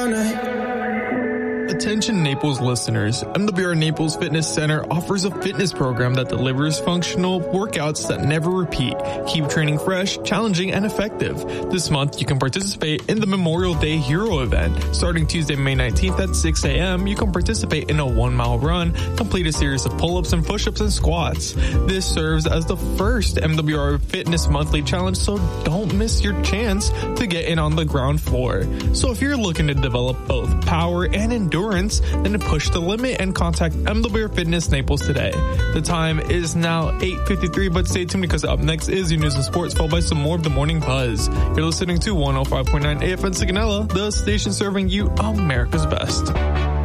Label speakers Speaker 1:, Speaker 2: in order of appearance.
Speaker 1: Attention Naples listeners, MWR Naples Fitness Center offers a fitness program that delivers functional workouts that never repeat. Keep training fresh, challenging, and effective. This month, you can participate in the Memorial Day Hero event. Starting Tuesday, May 19th at 6 a.m., you can participate in a 1-mile run, complete a series of pull-ups and push-ups and squats. This serves as the first MWR Fitness Monthly Challenge, so don't miss your chance to get in on the ground floor. So if you're looking to develop both power and endurance, then to push the limit and contact MWR Fitness Naples today. The time is now 8:53, but stay tuned because up next is your news and sports, followed by some more of the Morning Buzz. You're listening to 105.9 AFN Sigonella, the station serving you America's best.